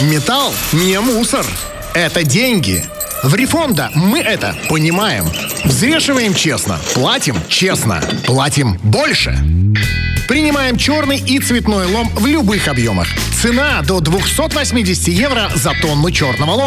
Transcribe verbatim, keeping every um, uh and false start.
Металл не мусор. Это деньги. В Рифонда мы это понимаем. Взвешиваем честно, платим честно, платим больше. Принимаем черный и цветной лом в любых объемах. Цена до двести восемьдесят евро за тонну черного лома.